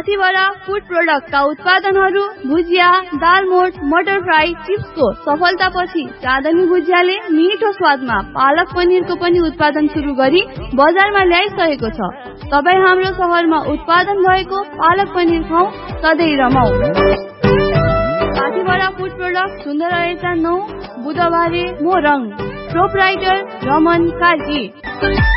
साथीभरा food प्रोडक्टका उत्पादनहरू भुजिया, दालमोट, मटर fry, चिप्सको सफलतापछि चाँदनी भुजियाले मिठो स्वादमा पालक पनिरको पनि उत्पादन सुरु गरी बजारमा ल्याइसकेको छ। तपाईँ हाम्रो शहरमा उत्पादन भएको पालक पनिर खाऊ, सधैँ रमाऊ। साथीभरा फूड प्रोडक्ट सुन्दर रहेछ 9 बुधबारे मोरङ, प्रोपराइटर रमन कार्की।